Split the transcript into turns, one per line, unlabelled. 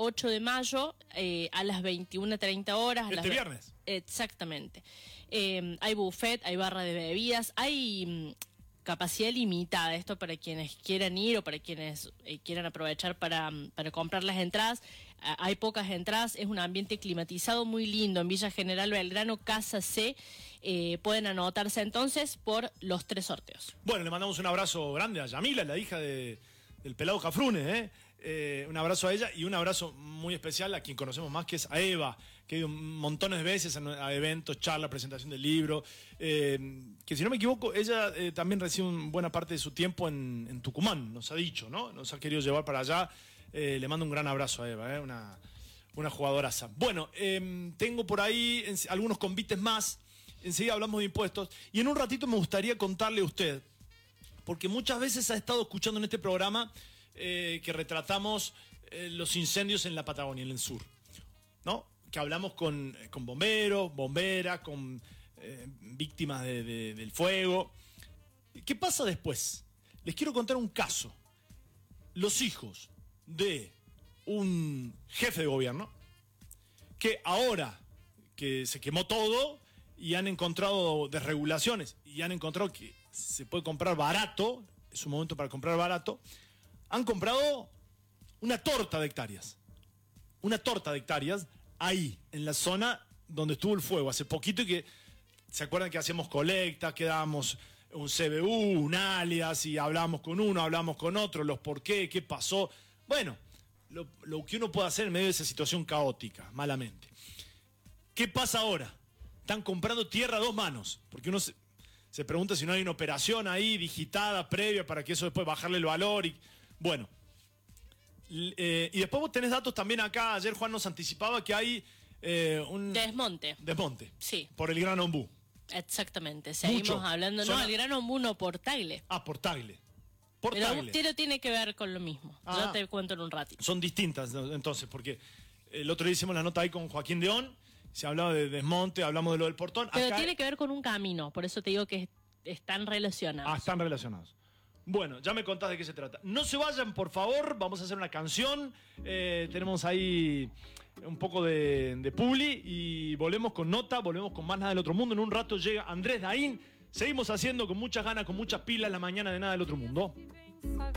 8 de mayo a las 21:30 horas.
Este viernes.
Exactamente. Hay buffet, hay barra de bebidas, hay capacidad limitada, esto para quienes quieran ir o para quienes quieran aprovechar para comprar las entradas. Hay pocas entradas, es un ambiente climatizado muy lindo en Villa General Belgrano, Casa C. Pueden anotarse entonces por los 3 sorteos.
Bueno, le mandamos un abrazo grande a Yamila, la hija del pelado Cafrune, un abrazo a ella y un abrazo muy especial a quien conocemos más, que es a Eva, que ha ido montones de veces a eventos, charlas, presentación del libro, que si no me equivoco, ella también recibe buena parte de su tiempo en Tucumán, nos ha dicho, ¿no? Nos ha querido llevar para allá. Le mando un gran abrazo a Eva, una jugadoraza. Bueno, tengo por ahí algunos convites más, enseguida hablamos de impuestos, y en un ratito me gustaría contarle a usted, porque muchas veces ha estado escuchando en este programa que retratamos los incendios en la Patagonia, en el sur, ¿no? Que hablamos con bomberos, bomberas, con víctimas del fuego. ¿Qué pasa después? Les quiero contar un caso. Los hijos de un jefe de gobierno que ahora que se quemó todo y han encontrado desregulaciones y han encontrado que se puede comprar barato, es un momento para comprar barato, han comprado una torta de hectáreas. Una torta de hectáreas ahí, en la zona donde estuvo el fuego hace poquito y que, ¿se acuerdan que hacíamos colectas, que dábamos un CBU, un alias y hablábamos con uno, hablábamos con otro, los por qué pasó? Bueno, lo que uno puede hacer en medio de esa situación caótica, malamente. ¿Qué pasa ahora? Están comprando tierra a 2 manos, porque uno se pregunta si no hay una operación ahí digitada previa para que eso después bajarle el valor y bueno. Y después vos tenés datos también acá, ayer Juan nos anticipaba que hay un
Desmonte.
Sí. Por el Gran Ombú.
Exactamente, seguimos hablando, no, el Gran Ombú no, por Tagle.
Por Tagle.
Pero tiene que ver con lo mismo, ya te cuento en un ratito.
Son distintas entonces, porque el otro día hicimos la nota ahí con Joaquín Deón, se hablaba de desmonte, hablamos de lo del portón.
Pero acá tiene que ver con un camino, por eso te digo que están relacionados.
Están relacionados. Bueno, ya me contás de qué se trata. No se vayan, por favor, vamos a hacer una canción. Tenemos ahí un poco de publi y volvemos con nota, volvemos con más Nada del Otro Mundo. En un rato llega Andrés Daín. Seguimos haciendo con muchas ganas, con muchas pilas la mañana de Nada del Otro Mundo.